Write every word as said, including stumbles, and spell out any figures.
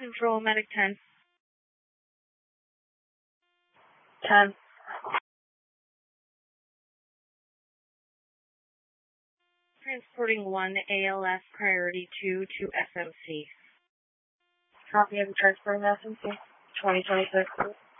Control, Medic ten. ten. Transporting one A L S priority two to S M C. Copy of the transporting S M C. twenty twenty-six.